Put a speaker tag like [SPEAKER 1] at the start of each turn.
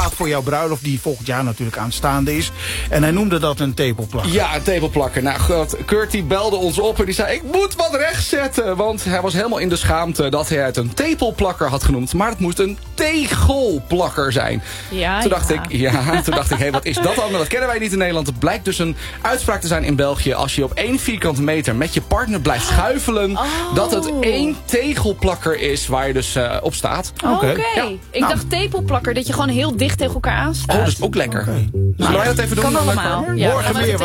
[SPEAKER 1] plaat voor jouw bruiloft, die volgend jaar natuurlijk aanstaande is. En hij noemde dat een tepelplakker.
[SPEAKER 2] Ja, een tepelplakker. Nou, Kurt die belde ons op en die zei, ik moet wat rechtzetten. Want hij was helemaal in de schaamte dat hij het een tepelplakker had genoemd. Maar het moest een tegelplakker zijn. Toen dacht ik, hé, wat is dat dan? Dat kennen wij niet in Nederland. Het blijkt dus een uitspraak te zijn in België. Als je op 1 vierkante meter met je partner blijft schuifelen, dat het 1 tegelplakker is waar je dus op staat.
[SPEAKER 3] Oké.
[SPEAKER 2] Ja.
[SPEAKER 3] Ik dacht tepelplakker, dat je gewoon heel dicht tegen elkaar aanstaat.
[SPEAKER 2] Oh, dat is ook lekker. Zullen wij dat even doen?
[SPEAKER 3] Kan allemaal. Ja,
[SPEAKER 1] Morgen meer.